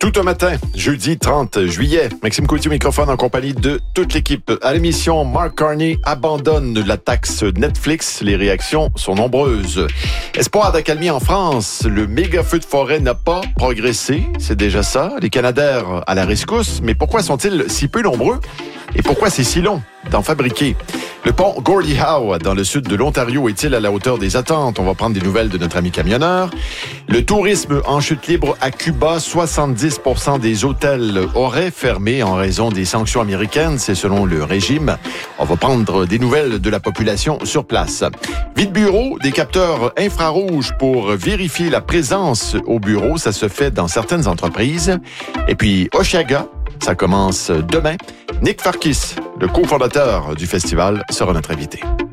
Tout un matin, jeudi 30 juillet. Maxime Coutier au microphone en compagnie de toute l'équipe. À l'émission, Mark Carney abandonne la taxe Netflix. Les réactions sont nombreuses. Espoir d'accalmie en France. Le méga feu de forêt n'a pas progressé. C'est déjà ça. Les Canadaires à la rescousse. Mais pourquoi sont-ils si peu nombreux? Et pourquoi c'est si long d'en fabriquer? Le pont Gordie Howe, dans le sud de l'Ontario, est-il à la hauteur des attentes? On va prendre des nouvelles de notre ami camionneur. Le tourisme en chute libre à Cuba, 70% des hôtels auraient fermé en raison des sanctions américaines, c'est selon le régime. On va prendre des nouvelles de la population sur place. Vide bureau, des capteurs infrarouges pour vérifier la présence au bureau, ça se fait dans certaines entreprises. Et puis, Osheaga, ça commence demain. Nick Farkis, le cofondateur du festival, sera notre invité.